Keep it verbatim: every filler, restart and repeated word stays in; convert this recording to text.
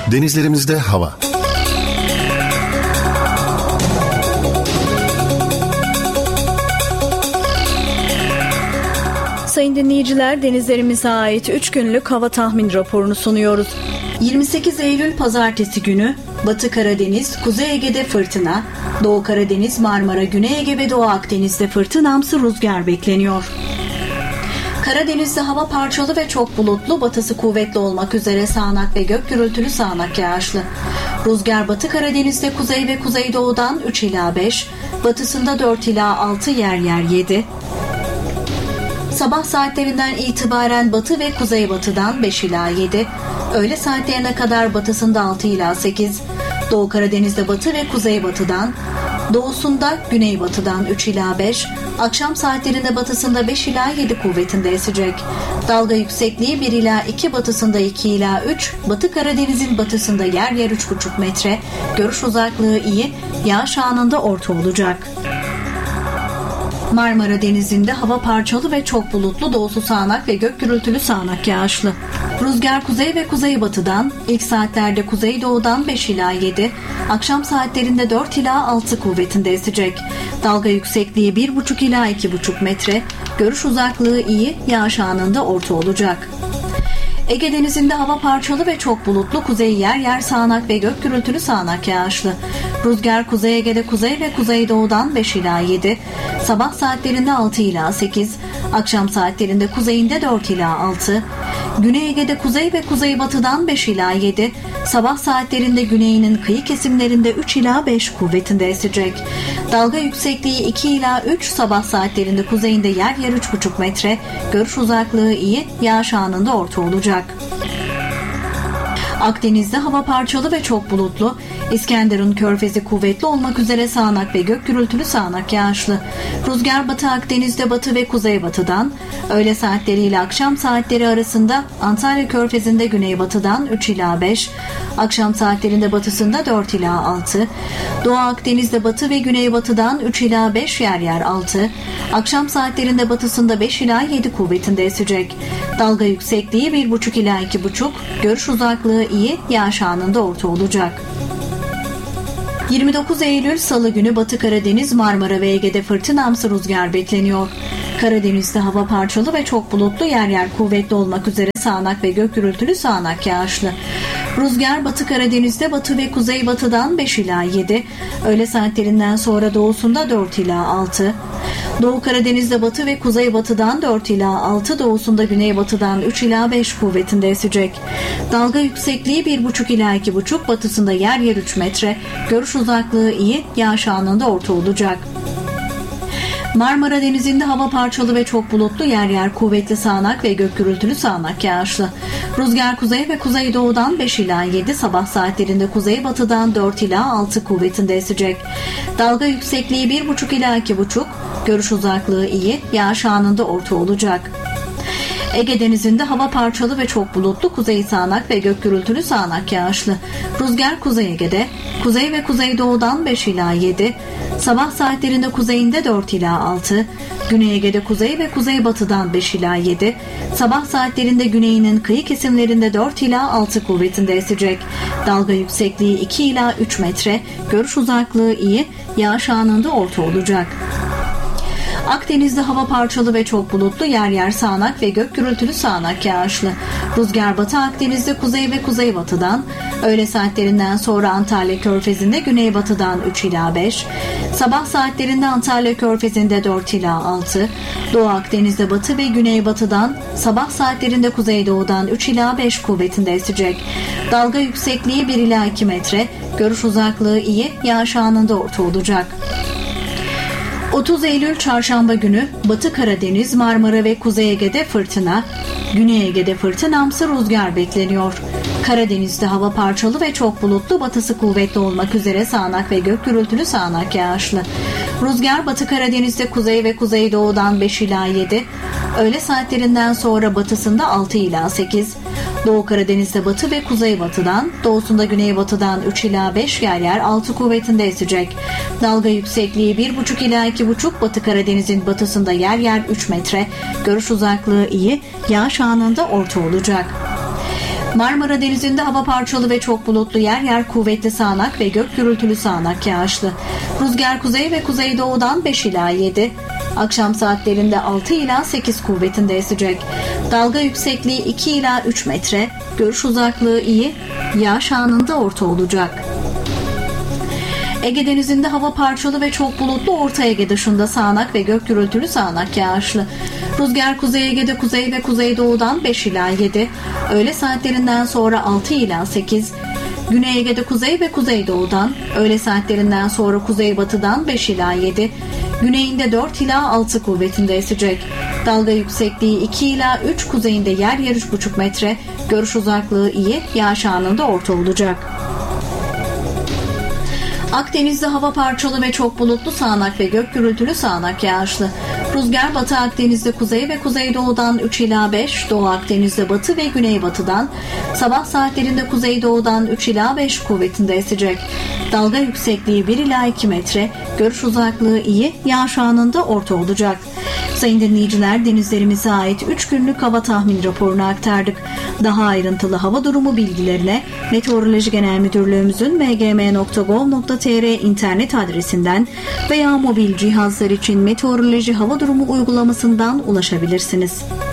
Denizlerimizde hava. Sayın dinleyiciler, denizlerimize ait üç günlük hava tahmin raporunu sunuyoruz. yirmi sekiz Eylül Pazartesi günü Batı Karadeniz, Kuzey Ege'de fırtına, Doğu Karadeniz, Marmara, Güney Ege ve Doğu Akdeniz'de fırtınamsı rüzgar bekleniyor. Karadeniz'de hava parçalı ve çok bulutlu, batısı kuvvetli olmak üzere sağanak ve gök gürültülü sağanak yağışlı. Rüzgar Batı Karadeniz'de kuzey ve kuzeydoğudan üç ila beş, batısında dört ila altı, yer yer yedi. Sabah saatlerinden itibaren batı ve kuzeybatıdan beş ila yedi, öğle saatlerine kadar batısında altı ila sekiz, Doğu Karadeniz'de batı ve kuzeybatıdan, doğusunda güneybatıdan üç ila beş, akşam saatlerinde batısında beş ila yedi kuvvetinde esecek. Dalga yüksekliği bir ila iki, batısında iki ila üç, Batı Karadeniz'in batısında yer yer üç buçuk metre, görüş uzaklığı iyi, yağış anında orta olacak. Marmara Denizi'nde hava parçalı ve çok bulutlu, doğusu sağanak ve gök gürültülü sağanak yağışlı. Rüzgar kuzey ve kuzeybatıdan, ilk saatlerde kuzeydoğudan beş ila yedi, akşam saatlerinde dört ila altı kuvvetinde esecek. Dalga yüksekliği bir buçuk ila iki buçuk metre, görüş uzaklığı iyi, yağış anında orta olacak. Ege Denizi'nde hava parçalı ve çok bulutlu, kuzey yer yer sağanak ve gök gürültülü sağanak yağışlı. Rüzgar Kuzey Ege'de kuzey ve kuzeydoğudan beş ila yedi, sabah saatlerinde altı ila sekiz, akşam saatlerinde kuzeyinde dört ila altı, Güney Ege'de kuzey ve kuzeybatıdan beş ila yedi, sabah saatlerinde güneyinin kıyı kesimlerinde üç ila beş kuvvetinde esecek. Dalga yüksekliği iki ila üç, sabah saatlerinde kuzeyinde yer yer üç buçuk metre, görüş uzaklığı iyi, yağış anında orta olacak. Akdeniz'de hava parçalı ve çok bulutlu, İskenderun Körfezi kuvvetli olmak üzere sağanak ve gök gürültülü sağanak yağışlı. Rüzgar Batı Akdeniz'de batı ve kuzeybatıdan, öğle saatleri ile akşam saatleri arasında Antalya Körfezi'nde güneybatıdan üç ila beş, akşam saatlerinde batısında dört ila altı, Doğu Akdeniz'de batı ve güneybatıdan üç ila beş, yer yer altı, akşam saatlerinde batısında beş ila yedi kuvvetinde esecek. Dalga yüksekliği bir buçuk ila iki buçuk, görüş uzaklığı iyi, yağış anında orta olacak. yirmi dokuz Eylül Salı günü Batı Karadeniz, Marmara ve Ege'de fırtınamsı rüzgar bekleniyor. Karadeniz'de hava parçalı ve çok bulutlu, yer yer kuvvetli olmak üzere sağanak ve gök gürültülü sağanak yağışlı. Rüzgar Batı Karadeniz'de batı ve kuzeybatıdan beş ila yedi, öğle saatlerinden sonra doğusunda dört ila altı, Doğu Karadeniz'de batı ve kuzeybatıdan dört ila altı, doğusunda güneybatıdan üç ila beş kuvvetinde esecek. Dalga yüksekliği bir buçuk ila iki buçuk, batısında yer yer üç metre, görüş uzaklığı iyi, yağış anında orta olacak. Marmara Denizi'nde hava parçalı ve çok bulutlu, yer yer kuvvetli sağanak ve gök gürültülü sağanak yağışlı. Rüzgar kuzey ve kuzeydoğudan beş ila yedi, sabah saatlerinde kuzeybatıdan dört ila altı kuvvetinde esecek. Dalga yüksekliği bir buçuk ila iki buçuk, görüş uzaklığı iyi, yağış anında orta olacak. Ege Denizi'nde hava parçalı ve çok bulutlu, kuzey sağanak ve gök gürültülü sağanak yağışlı. Rüzgar Kuzey Ege'de, kuzey ve kuzeydoğudan beş ila yedi, sabah saatlerinde kuzeyinde dört ila altı, Güney Ege'de kuzey ve kuzeybatıdan beş ila yedi, sabah saatlerinde güneyinin kıyı kesimlerinde dört ila altı kuvvetinde esecek. Dalga yüksekliği iki ila üç metre, görüş uzaklığı iyi, yağış anında orta olacak. Akdeniz'de hava parçalı ve çok bulutlu, yer yer sağanak ve gök gürültülü sağanak yağışlı. Rüzgar Batı Akdeniz'de kuzey ve kuzeybatıdan, öğle saatlerinden sonra Antalya Körfezi'nde güneybatıdan üç ila beş, sabah saatlerinde Antalya Körfezi'nde dört ila altı, Doğu Akdeniz'de batı ve güneybatıdan, sabah saatlerinde kuzeydoğudan üç ila beş kuvvetinde esecek. Dalga yüksekliği bir ila iki metre, görüş uzaklığı iyi, yağış anında orta olacak. otuz Eylül Çarşamba günü Batı Karadeniz, Marmara ve Kuzey Ege'de fırtına, Güney Ege'de fırtınamsı rüzgar bekleniyor. Karadeniz'de hava parçalı ve çok bulutlu, batısı kuvvetli olmak üzere sağanak ve gök gürültülü sağanak yağışlı. Rüzgar Batı Karadeniz'de kuzey ve kuzeydoğudan beş ila yedi, öğle saatlerinden sonra batısında altı ila sekiz, Doğu Karadeniz'de batı ve kuzeybatıdan, doğusunda güneybatıdan üç ila beş, yer yer altı kuvvetinde esecek. Dalga yüksekliği bir buçuk ila iki buçuk, Batı Karadeniz'in batısında yer yer üç metre, görüş uzaklığı iyi, yağış anında orta olacak. Marmara Denizi'nde hava parçalı ve çok bulutlu, yer yer kuvvetli sağanak ve gök gürültülü sağanak yağışlı. Rüzgar kuzey ve kuzeydoğudan beş ila yedi. Akşam saatlerinde altı ila sekiz kuvvetinde esecek. Dalga yüksekliği iki ila üç metre. Görüş uzaklığı iyi. Yağış anında orta olacak. Ege Denizi'nde hava parçalı ve çok bulutlu, Orta Ege dışında sağanak ve gök gürültülü sağanak yağışlı. Rüzgar Kuzey Ege'de kuzey ve kuzeydoğudan beş ila yedi. Öğle saatlerinden sonra altı ila sekiz. Güney Ege'de kuzey ve kuzeydoğudan, öğle saatlerinden sonra kuzeybatıdan beş ila yedi. Güneyinde dört ila altı kuvvetinde esecek. Dalga yüksekliği iki ila üç, kuzeyinde yer yer üç buçuk metre. Görüş uzaklığı iyi, yağış anında orta olacak. Akdeniz'de hava parçalı ve çok bulutlu, sağanak ve gök gürültülü sağanak yağışlı. Rüzgar Batı Akdeniz'de kuzey ve kuzeydoğudan üç ila beş, Doğu Akdeniz'de batı ve güneybatıdan, sabah saatlerinde kuzeydoğudan üç ila beş kuvvetinde esecek. Dalga yüksekliği bir ila iki metre, görüş uzaklığı iyi, yağış anında orta olacak. Sayın dinleyiciler, denizlerimize ait üç günlük hava tahmin raporunu aktardık. Daha ayrıntılı hava durumu bilgilerine Meteoroloji Genel Müdürlüğümüzün m g m nokta gov nokta t r internet adresinden veya mobil cihazlar için meteoroloji hava durumu uygulamasından ulaşabilirsiniz.